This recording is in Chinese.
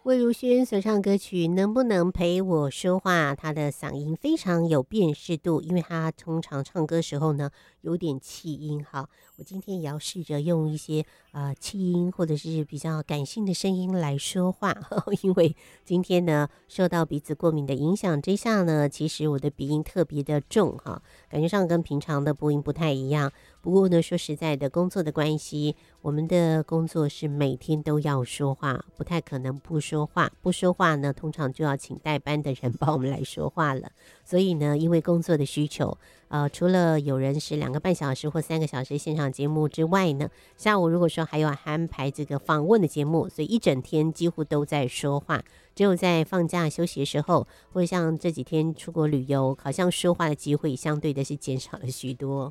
魏如萱所唱歌曲《能不能陪我说话》，她的嗓音非常有辨识度，因为她通常唱歌时候呢有点气音哈。我今天也要试着用一些气音或者是比较感性的声音来说话，因为今天呢受到鼻子过敏的影响之下呢，其实我的鼻音特别的重哈，感觉上跟平常的播音不太一样。不过呢，说实在的，工作的关系，我们的工作是每天都要说话，不太可能不说话。不说话呢，通常就要请代班的人帮我们来说话了。所以呢，因为工作的需求，除了有人是2个半小时或3个小时现场节目之外呢，下午如果说还要安排这个访问的节目，所以一整天几乎都在说话。只有在放假休息的时候，或者像这几天出国旅游，好像说话的机会相对的是减少了许多。